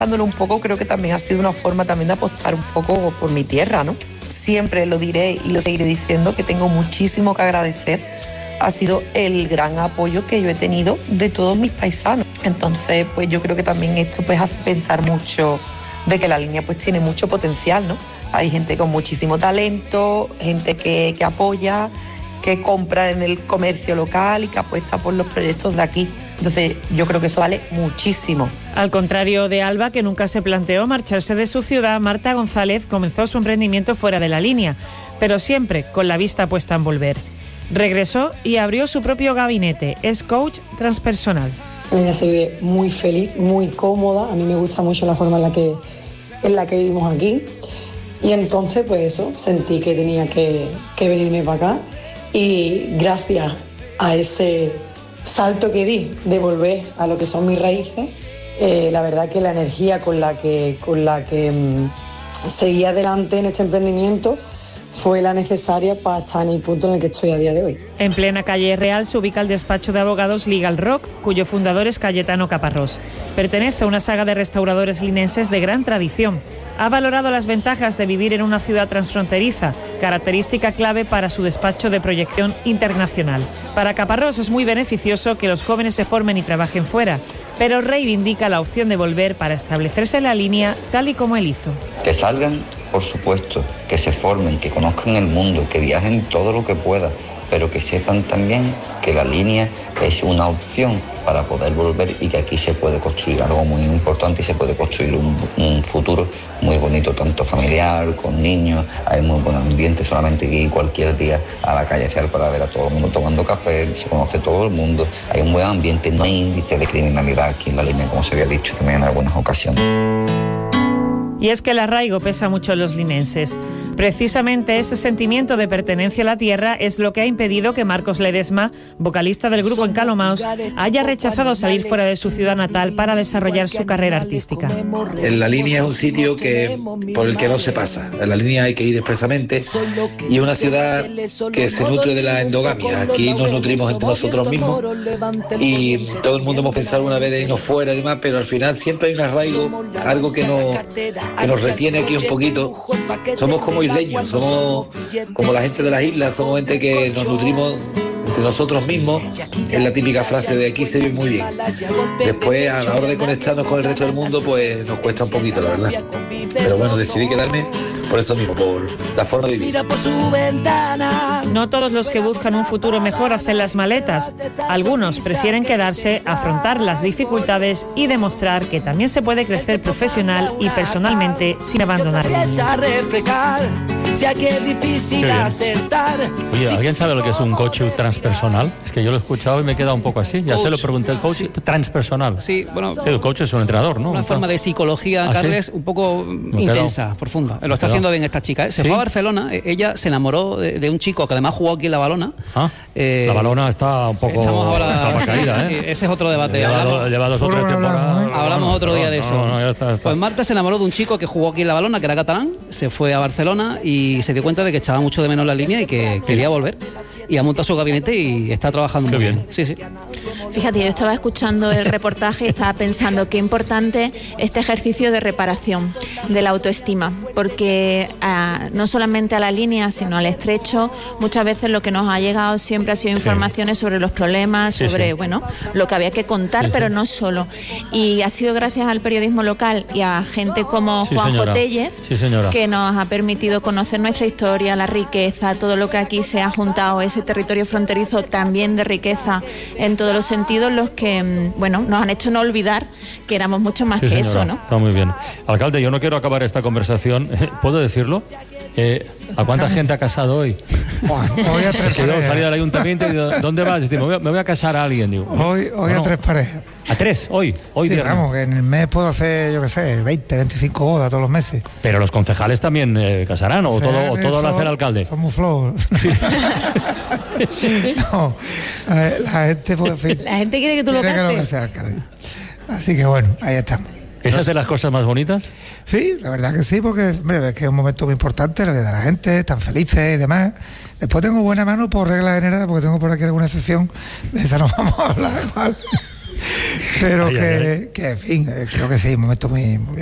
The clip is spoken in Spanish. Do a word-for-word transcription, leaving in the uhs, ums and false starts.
Dándolo un poco, creo que también ha sido una forma también de apostar un poco por mi tierra, ¿no? Siempre lo diré y lo seguiré diciendo que tengo muchísimo que agradecer. Ha sido el gran apoyo que yo he tenido de todos mis paisanos. Entonces, pues yo creo que también esto pues hace pensar mucho de que la línea pues tiene mucho potencial, ¿no? Hay gente con muchísimo talento, gente que, que apoya, que compra en el comercio local y que apuesta por los proyectos de aquí. Entonces, yo creo que eso vale muchísimo. Al contrario de Alba, que nunca se planteó marcharse de su ciudad, Marta González comenzó su emprendimiento fuera de la línea, pero siempre con la vista puesta en volver. Regresó y abrió su propio gabinete. Es coach transpersonal. Ella se ve muy feliz, muy cómoda. A mí me gusta mucho la forma en la que, en la que vivimos aquí. Y entonces, pues eso, sentí que tenía que, que venirme para acá. Y gracias a ese salto que di de volver a lo que son mis raíces, eh, la verdad que la energía con la que, con la que mmm, seguí adelante en este emprendimiento fue la necesaria para estar en el punto en el que estoy a día de hoy. En plena calle Real se ubica el despacho de abogados Legal Rock, cuyo fundador es Cayetano Caparrós. Pertenece a una saga de restauradores linenses de gran tradición. Ha valorado las ventajas de vivir en una ciudad transfronteriza, característica clave para su despacho de proyección internacional. Para Caparrós es muy beneficioso que los jóvenes se formen y trabajen fuera, pero reivindica la opción de volver para establecerse en la línea tal y como él hizo. Que salgan, por supuesto, que se formen, que conozcan el mundo, que viajen todo lo que puedan, pero que sepan también que la línea es una opción para poder volver y que aquí se puede construir algo muy importante y se puede construir un, un futuro muy bonito, tanto familiar, con niños. Hay muy buen ambiente, solamente ir cualquier día a la calle Real para ver a todo el mundo tomando café, se conoce todo el mundo, hay un buen ambiente, no hay índice de criminalidad aquí en la línea, como se había dicho también en algunas ocasiones. Y es que el arraigo pesa mucho en los linenses. Precisamente ese sentimiento de pertenencia a la tierra es lo que ha impedido que Marcos Ledesma, vocalista del grupo Encalomaos, haya rechazado salir fuera de su ciudad natal para desarrollar su carrera artística. En la línea es un sitio que, por el que no se pasa. En la línea hay que ir expresamente y es una ciudad que se nutre de la endogamia. Aquí nos nutrimos entre nosotros mismos y todo el mundo hemos pensado una vez de irnos fuera y demás, pero al final siempre hay un arraigo, algo que nos... que nos retiene aquí un poquito. Somos como isleños, somos como la gente de las islas, somos gente que nos nutrimos entre nosotros mismos. Es la típica frase de aquí se vive muy bien. Después, a la hora de conectarnos con el resto del mundo, pues nos cuesta un poquito, la verdad. Pero bueno, decidí quedarme por eso mismo, por la forma de vivir. No todos los que buscan un futuro mejor hacen las maletas. Algunos prefieren quedarse, afrontar las dificultades y demostrar que también se puede crecer profesional y personalmente sin abandonar. Oye, ¿alguien sabe lo que es un coach transpersonal? Es que yo lo he escuchado y me he quedado un poco así. Ya coach. Se lo pregunté, el coach sí. transpersonal. Sí, bueno. Sí, el coach es un entrenador, ¿no? Una forma de psicología, ¿Ah, Carles, sí? un poco me intensa, quedado. profunda. Lo está haciendo bien esta chica. ¿eh? Se ¿Sí? fue a Barcelona, ella se enamoró de, de un chico que además jugó aquí en La Balona. Ah, eh, La Balona está un poco estamos ahora, sí, caída, ¿eh? Sí, ese es otro debate. Lleva, hablamos, lleva dos o tres temporadas. Hablamos otro día de eso. No, no, ya está, ya está. Pues Marta se enamoró de un chico que jugó aquí en La Balona, que era catalán, se fue a Barcelona y se dio cuenta de que echaba mucho de menos la línea y que quería volver. Y ha montado su gabinete y está trabajando Qué muy bien. bien. Sí, sí. Fíjate, yo estaba escuchando el reportaje y estaba pensando qué importante este ejercicio de reparación de la autoestima, porque a, no solamente a la línea, sino al estrecho, muchas veces lo que nos ha llegado siempre ha sido informaciones sí. sobre los problemas, sí, sobre sí. bueno, lo que había que contar, sí, pero sí. no solo. Y ha sido gracias al periodismo local y a gente como sí, Juanjo señora. Tellez sí, señora. que nos ha permitido conocer nuestra historia, la riqueza, todo lo que aquí se ha juntado, ese territorio fronterizo también de riqueza en todos los sentidos, los que, bueno, nos han hecho no olvidar que éramos mucho más sí, que señora. eso, ¿no? Está muy bien. Alcalde, yo no quiero acabar esta conversación, ¿puedo decirlo? Eh, ¿A cuánta gente ha casado hoy? Hoy a tres parejas. Salí del ayuntamiento y digo, ¿dónde vas? Y digo, me, voy a, me voy a casar a alguien. Digo, hoy hoy bueno, a tres parejas. ¿A tres? ¿Hoy? hoy sí, digamos que en el mes puedo hacer, yo qué sé, veinte, veinticinco bodas todos los meses. Pero los concejales también eh, casarán, o, o todo, o todo lo hace el alcalde. Son muy flojos. Sí. No, la, la gente... Pues, en fin, la gente quiere que tú lo cases. Que lo case, alcalde. Así que bueno, ahí estamos. ¿Esas de las cosas más bonitas? Sí, la verdad que sí, porque hombre, es que es un momento muy importante, la de la gente, están felices y demás. Después tengo buena mano por regla general, porque tengo por aquí alguna excepción, de esa no vamos a hablar igual. Pero Ay, que, ay, ay. que, en fin, eh, creo que sí, un momento muy, muy